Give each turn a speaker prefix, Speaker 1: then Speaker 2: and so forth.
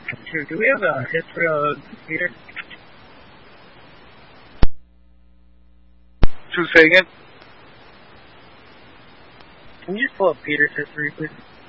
Speaker 1: Sure. Do we have a history of Peter?
Speaker 2: Say again?
Speaker 1: Can you just pull up Peter's history, please?